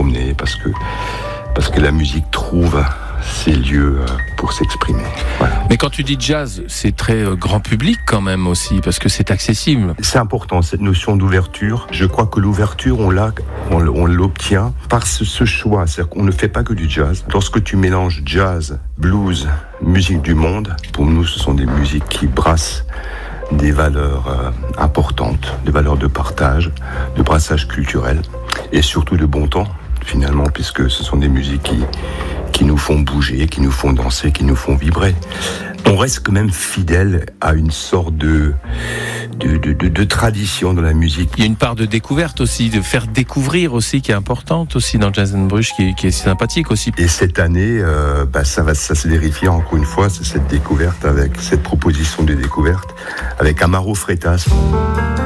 promener, parce que la musique trouve ces lieux pour s'exprimer. Voilà. Mais quand tu dis jazz, c'est très grand public quand même aussi, parce que c'est accessible. C'est important, cette notion d'ouverture. Je crois que l'ouverture, on l'obtient par ce choix. C'est-à-dire qu'on ne fait pas que du jazz. Lorsque tu mélanges jazz, blues, musique du monde, pour nous, ce sont des musiques qui brassent des valeurs importantes, des valeurs de partage, de brassage culturel, et surtout de bon temps, finalement, puisque ce sont des musiques qui nous font bouger, qui nous font danser, qui nous font vibrer. On reste quand même fidèle à une sorte de tradition dans la musique. Il y a une part de découverte aussi, de faire découvrir aussi, qui est importante aussi dans Jazz & Bruges, qui est sympathique aussi. Et cette année, ça se vérifie encore une fois, c'est cette découverte, avec cette proposition de découverte, avec Amaro Freitas.